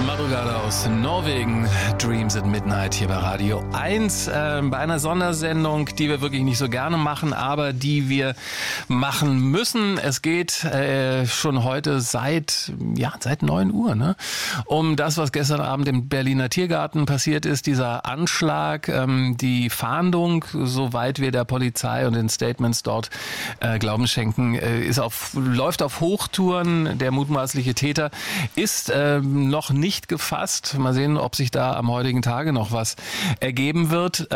Madrugada aus Norwegen, Dreams at Midnight hier bei Radio 1, bei einer Sondersendung, die wir wirklich nicht so gerne machen, aber die wir machen müssen. Es geht schon heute seit 9 Uhr, ne? Um das, was gestern Abend im Berliner Tiergarten passiert ist, dieser Anschlag, die Fahndung, soweit wir der Polizei und den Statements dort Glauben schenken, läuft auf Hochtouren. Der mutmaßliche Täter ist noch nicht gefasst. Mal sehen, ob sich da am heutigen Tage noch was ergeben wird.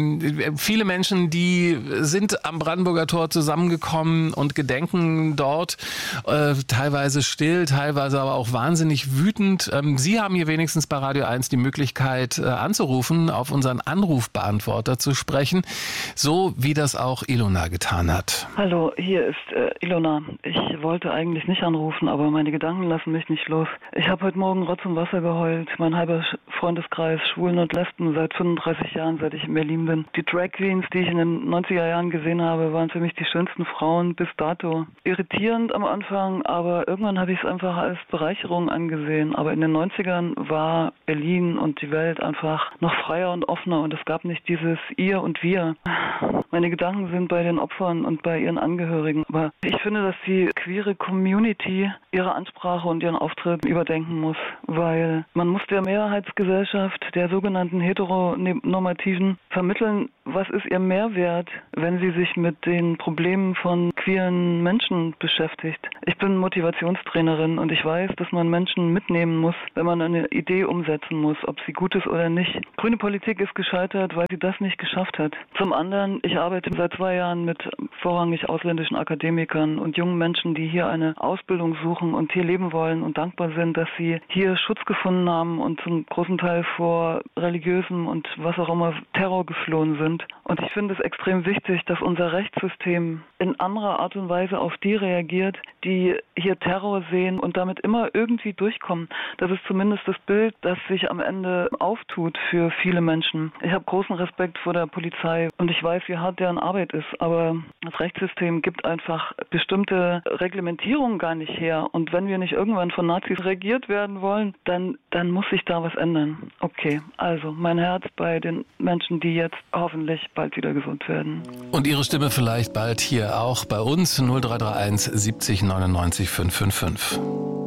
Viele Menschen, die sind am Brandenburger Tor zusammengekommen und gedenken dort, teilweise still, teilweise aber auch wahnsinnig wütend. Sie haben hier wenigstens bei Radio 1 die Möglichkeit anzurufen, auf unseren Anrufbeantworter zu sprechen, so wie das auch Ilona getan hat. Hallo, hier ist Ilona. Ich wollte eigentlich nicht anrufen, aber meine Gedanken lassen mich nicht los. Ich habe heute Morgen Rotz und Wasser geheult. Mein halber Freundeskreis, Schwulen und Lesben, seit 35 Jahren, seit ich in Berlin bin. Die Drag Queens, die ich in den 90er Jahren gesehen habe, waren für mich die schönsten Frauen bis dato. Irritierend am Anfang, aber irgendwann habe ich es einfach als Bereicherung angesehen. Aber in den 90ern war Berlin und die Welt einfach noch freier und offener und es gab nicht dieses Ihr und Wir. Meine Gedanken sind bei den Opfern und bei ihren Angehörigen. Aber ich finde, dass die queere Community ihre Ansprache und ihren Auftritt überdenken muss, weil man muss der Mehrheitsgesellschaft, der sogenannten Heteronormativen, vermitteln, was ist ihr Mehrwert, wenn sie sich mit den Problemen von queeren Menschen beschäftigt. Ich bin Motivationstrainerin und ich weiß, dass man Menschen mitnehmen muss, wenn man eine Idee umsetzen muss, ob sie gut ist oder nicht. Grüne Politik ist gescheitert, weil sie das nicht geschafft hat. Zum anderen, ich arbeite seit 2 Jahren mit vorrangig ausländischen Akademikern und jungen Menschen, die hier eine Ausbildung suchen und hier leben wollen und dankbar sind, dass sie hier Schutz gefunden haben und zum großen Teil vor religiösem und was auch immer Terror geflohen sind. Und ich finde es extrem wichtig, dass unser Rechtssystem in anderer Art und Weise auf die reagiert, die hier Terror sehen und damit immer irgendwie durchkommen. Das ist zumindest das Bild, das sich am Ende auftut für viele Menschen. Ich habe großen Respekt vor der Polizei und ich weiß, wie hart deren Arbeit ist, aber das Rechtssystem gibt einfach bestimmte Reglementierungen gar nicht her. Und wenn wir nicht irgendwann von Nazis regiert werden wollen, dann muss sich da was ändern. Okay, also mein Herz bei den Menschen, die jetzt hoffentlich bald wieder gesund werden. Und Ihre Stimme vielleicht bald hier auch bei uns 0331 70 99 555.